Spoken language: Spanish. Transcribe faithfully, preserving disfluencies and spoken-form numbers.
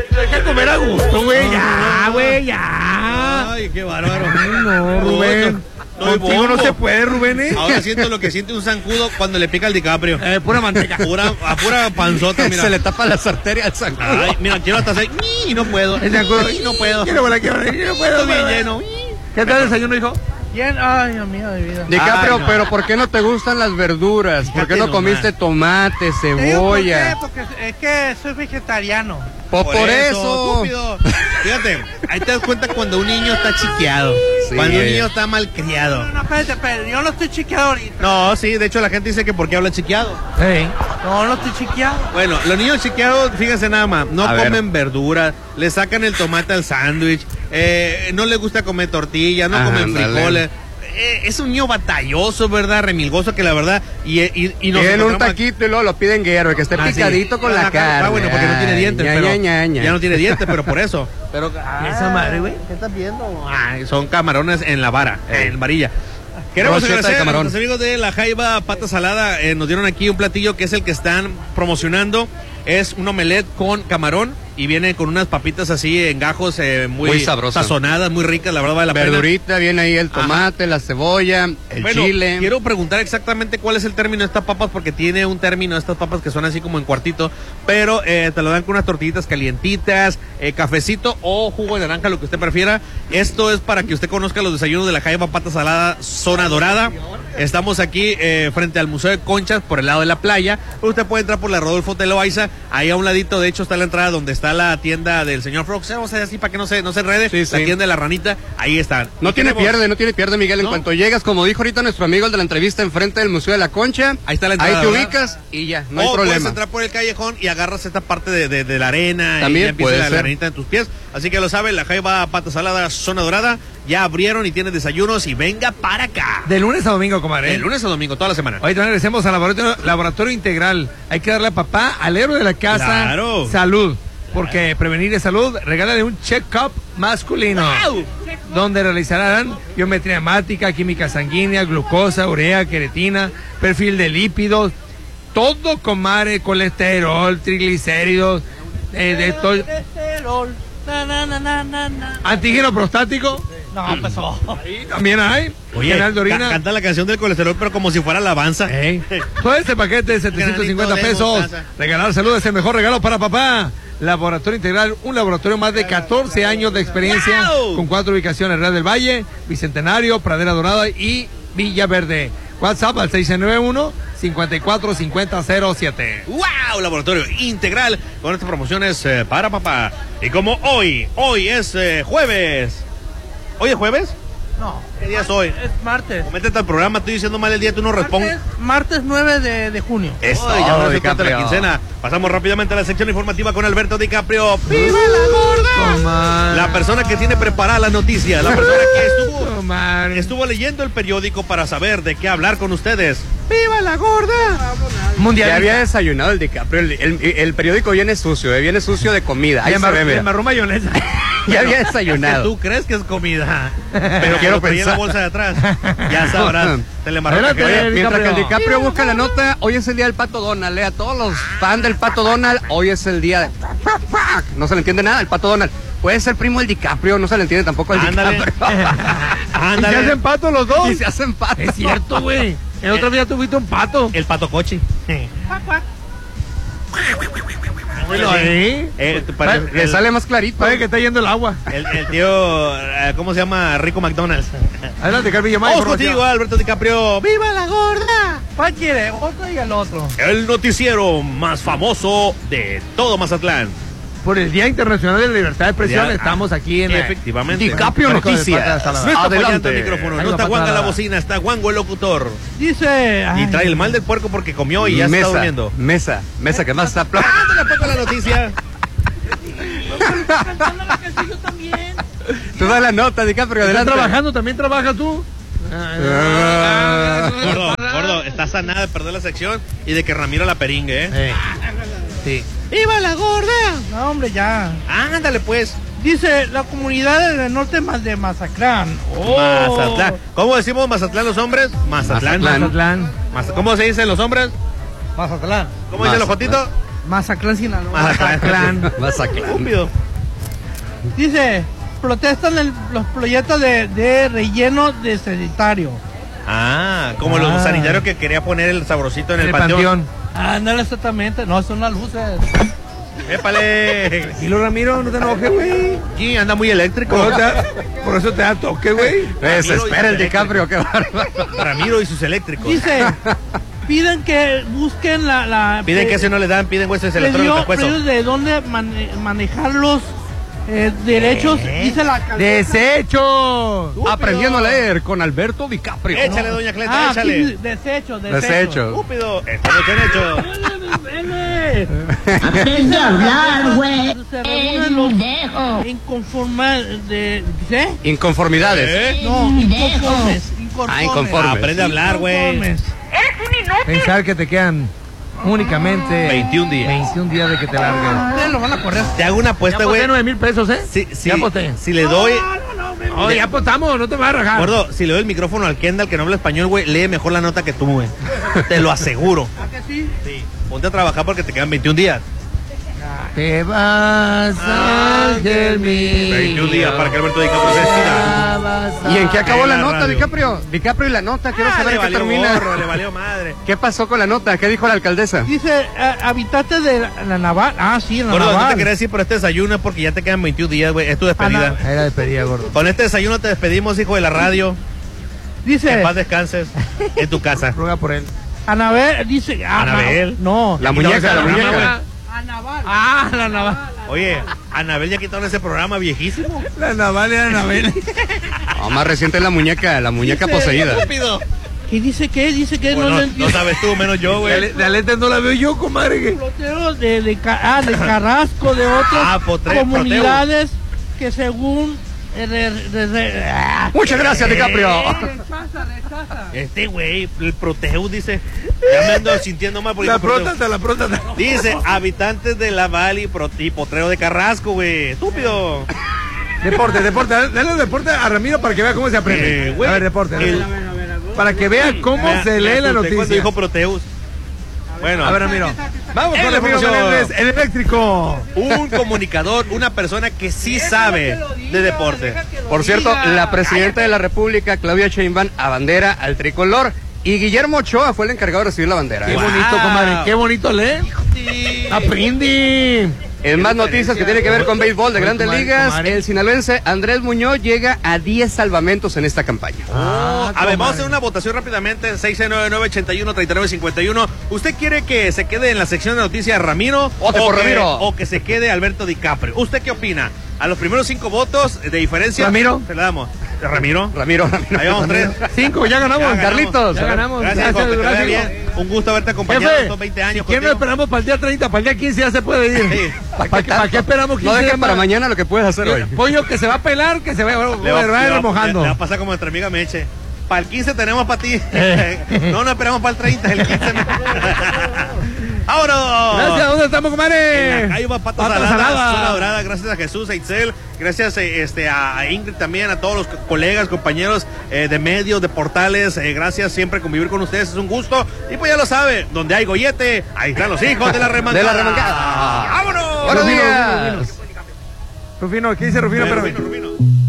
Deja comer a gusto, güey. Ya, güey, ya. Ay, qué bárbaro. Ay, no, Rubén. No, Contigo no se puede, Rubén, ¿eh? Ahora siento lo que siente un zancudo cuando le pica al DiCaprio. Eh, pura manteca. Pura, a pura panzota, mira. Se le tapa las arterias al zancudo. Ay, mira, quiero hasta hacer y no puedo. El zancudo. Y no puedo. Quiero volar, quiero volar, no puedo. Estoy bien lleno. ¿Qué tal el desayuno, hijo? Bien, ay, Dios mío, de vida. DiCaprio, Ay, no. pero ¿por qué no te gustan las verduras? ¿Por qué no Fíjate comiste nomás. tomate, ¿Te digo por qué? cebolla? Porque es que soy vegetariano. Por, por eso. Estúpido. Fíjate, ahí te das cuenta cuando un niño está chiqueado. Sí. Cuando un niño está malcriado. No, no, espérate, espérate, yo no estoy chiqueado ahorita. No, sí, de hecho la gente dice que ¿por qué habla chiqueado? Hey. No, no estoy chiqueado. Bueno, los niños chiqueados, fíjense nada más, no A ver. comen verdura, le sacan el tomate al sándwich, eh, no les gusta comer tortilla, no Ah, comen ándale. frijoles. Eh, es un niño batalloso, ¿verdad? Remilgoso que la verdad. Y, y, y nos Quieren un encontramos- taquito y luego lo piden guerrero, que esté Ah, sí. picadito con Ah, la claro, carne. Ah, bueno, porque no tiene dientes, Ña, pero ña, ña, ña. ya no tiene dientes, pero por eso. Pero Esa madre, güey. ¿qué estás viendo? Ay, son camarones en la vara, en varilla. Queremos Brocheta de agradecer a camarón. nuestros amigos de La Jaiba Pata Salada. Eh, nos dieron aquí un platillo que es el que están promocionando. Es un omelette con camarón y viene con unas papitas así en gajos eh, muy, Muy sabrosas. sazonadas, muy ricas, la verdad vale la pena. Verdurita, viene ahí el tomate, la cebolla, el Bueno, chile. quiero preguntar exactamente cuál es el término de estas papas, porque tiene un término estas papas que son así como en cuartito, pero eh, te lo dan con unas tortillitas calientitas, eh, cafecito o jugo de naranja, lo que usted prefiera. Esto es para que usted conozca los desayunos de La Jaiba Pata Salada, Zona Dorada. Estamos aquí eh, frente al Museo de Conchas, por el lado de la playa. Usted puede entrar por la Rodolfo de Loaiza. Ahí a un ladito, de hecho, está la entrada donde está la tienda del señor Frogs. Vamos a hacer así para que no se, no se enrede. Sí, la sí. tienda de la ranita, ahí está. No Y tiene tenemos- pierde, no tiene pierde, Miguel. En ¿No? cuanto llegas, como dijo ahorita nuestro amigo el de la entrevista, enfrente del Museo de la Concha. Ahí está la entrada, Ahí te ¿verdad? ubicas y ya, no hay o puedes problema. entrar por el callejón y agarras esta parte de, de, de la arena. También y ya empieza puede la, la ser. arenita en tus pies. Así que lo saben, La Jaiba Pata Salada, Zona Dorada. Ya abrieron y tienen desayunos y venga para acá. De lunes a domingo, comadre. De lunes a domingo, toda la semana. Hoy también regresemos al laboratorio, laboratorio integral. Hay que darle a papá, al héroe de la casa, Claro. salud. Porque prevenir es salud. Regálale un check-up masculino. ¡Wow! Donde realizarán biometría hemática, química sanguínea, glucosa, urea, queratina, perfil de lípidos. Todo, comadre, colesterol, triglicéridos, eh, de todo. Colesterol, na, na, na, na, na, na. Antígeno prostático. No, pues oh. Ahí también hay. Oye, Canal de orina. ca- canta la canción del colesterol, pero como si fuera alabanza. Ey. Todo este paquete de setecientos cincuenta Granito de pesos. mostaza. Regalar salud es el mejor regalo para papá. Laboratorio Integral, un laboratorio más de catorce años de experiencia, ¡Wow! con cuatro ubicaciones: Real del Valle, Bicentenario, Pradera Dorada y Villaverde. WhatsApp al seis nueve uno, cinco cuatro cinco cero cero siete. ¡Wow! Laboratorio Integral con estas promociones eh, para papá. Y como hoy, hoy es eh, jueves. ¿Hoy es jueves? No. ¿Qué día es hoy? Es martes. Métete al programa, estoy diciendo mal el día, tú no respondes. Martes, martes nueve de, de junio. Eso, Ay, ya no DiCaprio. se cuenta la quincena. Pasamos rápidamente a la sección informativa con Alberto DiCaprio. ¡Viva la gorda! Comadre. La persona que tiene preparada la noticia, la persona que estuvo, Comadre. estuvo leyendo el periódico para saber de qué hablar con ustedes. ¡Viva la gorda! Mundial. Ya había desayunado el DiCaprio. El, el- el periódico viene sucio, eh, viene sucio de comida. Ahí Le se embarró- ve, le mira. embarró mayonesa. Ya había Que desayunado. tú crees que es comida, pero Quiero quiero en la pensar. bolsa de atrás. Ya sabrás. Te le embarró Adelante. café. Oye, mientras que el DiCaprio. DiCaprio busca la nota, hoy es el día del Pato Donald. eh, A todos los fans del Pato Donald, hoy es el día de... No se le entiende nada, el Pato Donald. Puede ser primo del DiCaprio, no se le entiende tampoco al Ándale. DiCaprio. Y se Ándale. hacen patos los dos. Y se hacen patos. Es cierto, güey. El otro día tuviste un pato. El pato coche. Bueno, ahí. Eh, tu- para- Le el- sale más clarito. Parece que está yendo el agua. El, el tío, eh, ¿cómo se llama? Rico McDonald's. Adelante, Carvillo. más Vamos información. contigo, Alberto DiCaprio. ¡Viva la gorda! ¿Cuál quiere? Otro y el otro. El noticiero más famoso de todo Mazatlán. Por el Día Internacional de la Libertad de Expresión, Ya, estamos aquí en... efectivamente. DiCaprio Marco de Noticias. Pata Salada. No está Adelante. fallando el micrófono, Ahí no va está Pata Juanga la Salada. bocina, está Juango el locutor. Dice. Y ay, trae el mal del puerco porque comió y ya se mesa, está durmiendo. mesa, mesa, que más está... Ándale, poco la noticia. cantando la canción yo también. Tú das la nota, DiCaprio, ¿Estás adelante. trabajando? ¿También trabajas tú? Ah. Gordo, gordo, estás a nada de perder la sección y de que Ramiro la peringue, ¿eh? Eh, sí. ¡Viva la gorda! No, hombre, ya. Ándale, pues. Dice la comunidad del norte más de Mazatlán. Oh. Mazatlán. ¿Cómo decimos Mazatlán los hombres? Mazatlán. Mazatlán. Mazatlán. Maz- ¿Cómo se dicen los hombres? Mazatlán. ¿Cómo dicen los Mazatlán. jotitos? Mazatlán, Sinaloa. Mazatlán. Mazatlán. Estúpido. Dice, protestan el- los proyectos de, de relleno de sanitario. Ah, como Ah. los sanitarios que quería poner el sabrosito en el, el panteón. panteón. Ah, no exactamente, no, son las luces. ¡Épale! Y lo Ramiro, no te enojes, güey. Sí, anda muy eléctrico. Por, eso te da- por eso te da toque, güey. Desespera el DiCaprio, qué bárbaro. Ramiro y sus eléctricos. Dice, piden que busquen la... la Piden que ese no le dan, piden huesos le dio electrónicos al pedidos hueso. de dónde mane- manejar los eh, derechos, dice la alcaldesa. ¡Desecho! Aprendiendo a leer con Alberto DiCaprio. Échale, doña Cleta, Ah, échale. sí, desecho, desecho. Desecho. Estúpido. Esto no se han hecho. Vele. Aprende a hablar, güey. Se reúnen los inconformes de... ¿Qué? Inconformidades. ¿Eh? No, inconformes. inconformes. Ah, inconformes. Aprende a hablar, güey. Inconformes. Pensar que te quedan únicamente veintiún días. veintiún días de que te largues. Ustedes lo van a correr. Te hago una Ya apuesta, güey. aposté nueve mil pesos, ¿eh? Si, si, Ya aposté. si le doy... Oh, ya apostamos, no te vas a rajar. Gordo, si le doy el micrófono al Kendall que no habla español, güey, lee mejor la nota que tú, güey. Te lo aseguro. ¿A que sí? Sí. Ponte a trabajar porque te quedan veintiún días. Te vas, ángel mío. veintiún días para que Alberto DiCaprio se despida. ¿Y en qué acabó En la la nota, radio. DiCaprio? DiCaprio y la nota, quiero Ah, saber le qué valió termina. gorro, le valió madre. ¿Qué pasó con la nota? ¿Qué dijo la alcaldesa? Dice, eh, habitantes de la, la naval. Ah, sí, la Gordo, no naval. te quería decir por este desayuno es porque ya te quedan veintiún días, güey. Es tu despedida. Ah, Era despedida, gordo. Con este desayuno te despedimos, hijo de la radio. Que Dice, en paz descanses en tu casa. Ruega por él. Anabel, dice... ah, Anabel. No. La muñeca, la Quitaron ese muñeca. programa, Anaval. Ah, la naval. Oye, Anabel ya quitaron ese programa viejísimo. La naval era Anabel. No, más reciente es la muñeca, la muñeca Dice- poseída. Estúpido. ¿Qué dice qué? Dice que Bueno, no lo no, entiendo. sabes tú, menos yo, De, güey. de Alete no la veo yo, comadre. que- Ploteo de, de, Ca- ah, de Carrasco, de otras Ah, potre- comunidades que según... eh, re- re- re- ah, Muchas gracias, DiCaprio. rechaza, rechaza. Este güey, el Proteus dice. Ya me ando sintiendo mal por La hijo Proteus. próstata, la próstata. Dice, habitantes de la Valley y Potrero de Carrasco, güey. Estúpido. Deporte, deporte. Dale dale deporte a Ramiro para que vea cómo se aprende. Eh, güey, a ver, deporte. el- Para que vea cómo Me- se me lee la asusté noticia. Cuando dijo Proteus. Bueno, A ver, Ramiro. Vamos En con la Ramiro información. Meléndez, el eléctrico. un comunicador, una persona que sí sabe de deporte. Por cierto, la presidenta de la República, Claudia Sheinbaum, abandera al tricolor. Y Guillermo Ochoa fue el encargado de recibir la bandera. Qué ¿eh? Wow. bonito, comadre. Qué bonito lee. Aprende. En más noticias que tiene que ver con béisbol de Oye, Grandes comadre, Ligas, comadre. el sinaloense Andrés Muñoz llega a diez salvamentos en esta campaña. Ah, A ver, vamos a comadre. hacer una votación rápidamente. seis nueve nueve, ochenta y uno, treinta y nueve, cincuenta y uno. ¿Usted quiere que se quede en la sección de noticias Ramiro? Vote o por que, Ramiro. O que se quede Alberto DiCaprio. ¿Usted qué opina? A los primeros cinco votos de diferencia. Ramiro. Se le damos. ¿Ramiro? Ramiro, Ramiro. Ahí vamos tres. Cinco, ya ganamos. Ya ganamos. Carlitos. Ya ganamos. Gracias, hijo, que te vaya bien. Un gusto haberte acompañado Jefe, estos veinte años. ¿quién no contigo. esperamos para el día treinta? Para el día quince ya se puede ir. Sí. ¿Para, qué, para qué esperamos quince No dejen días para más? mañana lo que puedes hacer hoy. Pollo que se va a pelar, que se va, Le va, va, le va- remojando. le va a pasar como nuestra amiga Meche. Para el quince tenemos para ti. Eh. No, no esperamos para el treinta, el quince. no. ¡Vámonos! Gracias, ¿dónde estamos, comadre? En la calle va Patas Patas Saladas, Saladas. Zona Dorada. Gracias a Jesús, a Itzel, gracias eh, este, a a Ingrid también, a todos los co- colegas, compañeros eh, de medios, de portales. eh, gracias siempre convivir con ustedes, es un gusto. Y pues ya lo sabe, donde hay gollete, ahí están los hijos de la remangada. De la remangada. ¡Vámonos! Buenos Rufino, días. Rufino, Rufino, ¿qué dice Rufino? Eh, Pero... Rufino, Rufino.